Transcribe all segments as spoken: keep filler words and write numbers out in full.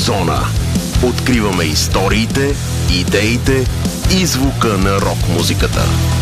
Зона. Откриваме историите, идеите и звука на рок-музиката.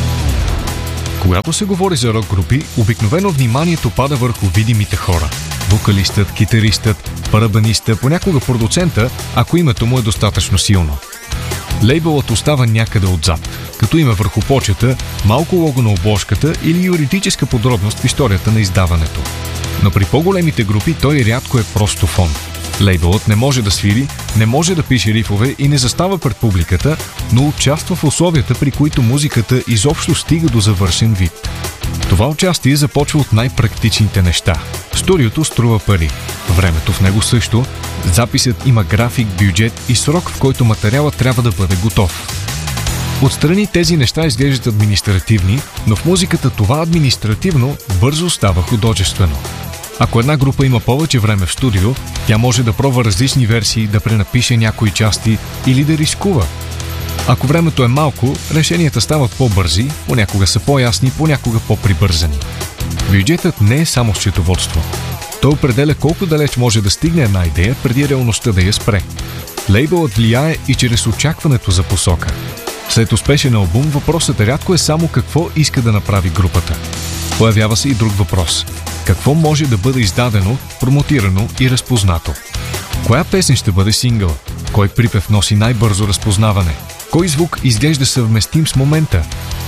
Когато се говори за рок-групи, обикновено вниманието пада върху видимите хора. Вокалистът, китаристът, барабанистът, понякога продуцента, ако името му е достатъчно силно. Лейбълът остава някъде отзад, като има върху почета, малко лого на обложката или юридическа подробност в историята на издаването. Но при по-големите групи той рядко е просто фон. Лейбълът не може да свири, не може да пише рифове и не застава пред публиката, но участва в условията, при които музиката изобщо стига до завършен вид. Това участие започва от най-практичните неща. Студиото струва пари. Времето в него също. Записът има график, бюджет и срок, в който материалът трябва да бъде готов. Отстрани тези неща изглеждат административни, но в музиката това административно бързо става художествено. Ако една група има повече време в студио, тя може да пробва различни версии, да пренапише някои части или да рискува. Ако времето е малко, решенията стават по-бързи, понякога са по-ясни, понякога по-прибързани. Бюджетът не е само счетоводство. Той определя колко далеч може да стигне една идея, преди реалността да я спре. Лейбълът влияе и чрез очакването за посока. След успешен албум, въпросът рядко е само какво иска да направи групата. Появява се и друг въпрос. Какво може да бъде издадено, промотирано и разпознато? Коя песен ще бъде сингъл? Кой припев носи най-бързо разпознаване? Кой звук изглежда съвместим с момента?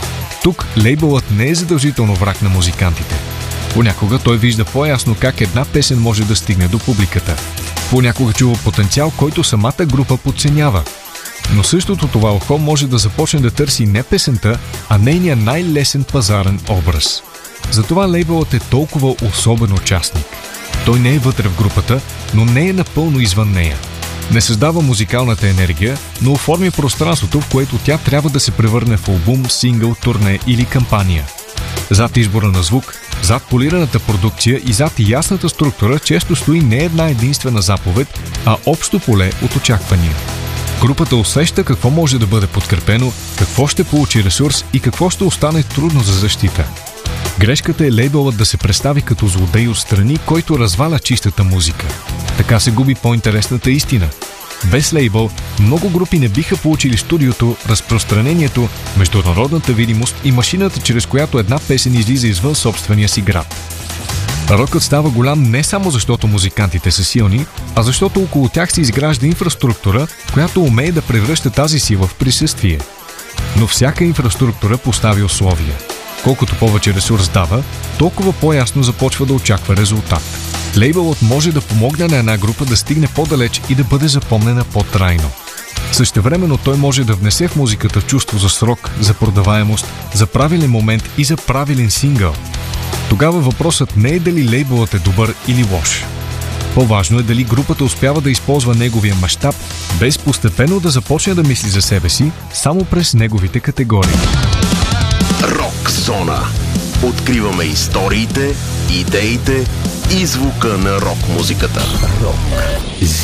Тук лейбълът не е задължително враг на музикантите. Понякога той вижда по-ясно как една песен може да стигне до публиката. Понякога чува потенциал, който самата група подценява. Но същото това око може да започне да търси не песента, а нейния най-лесен пазарен образ. Затова лейбълът е толкова особен участник. Той не е вътре в групата, но не е напълно извън нея. Не създава музикалната енергия, но оформя пространството, в което тя трябва да се превърне в албум, сингъл, турне или кампания. Зад избора на звук, зад полираната продукция и зад ясната структура често стои не една единствена заповед, а общо поле от очаквания. Групата усеща какво може да бъде подкрепено, какво ще получи ресурс и какво ще остане трудно за защита. Грешката е лейбълът да се представи като злодей отстрани, който разваля чистата музика. Така се губи по-интересната истина. Без лейбъл много групи не биха получили студиото, разпространението, международната видимост и машината, чрез която една песен излиза извън собствения си град. Рокът става голям не само защото музикантите са силни, а защото около тях се изгражда инфраструктура, която умее да превръща тази сила в присъствие. Но всяка инфраструктура постави условия. Колкото повече ресурс дава, толкова по-ясно започва да очаква резултат. Лейбълът може да помогне на една група да стигне по-далеч и да бъде запомнена по-трайно. Същевременно той може да внесе в музиката чувство за срок, за продаваемост, за правилен момент и за правилен сингъл. Тогава въпросът не е дали лейбълът е добър или лош. По-важно е дали групата успява да използва неговия мащаб, без постепенно да започне да мисли за себе си само през неговите категории. Рок Зона. Откриваме историите, идеите и звука на рок-музиката. Рок.